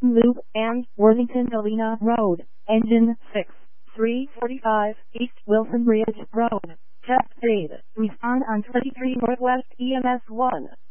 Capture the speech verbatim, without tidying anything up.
Loop and Worthington Galena Road. Engine six. three forty-five East Wilson Bridge Road. Test paid. Respond on twenty-three Northwest E M S one.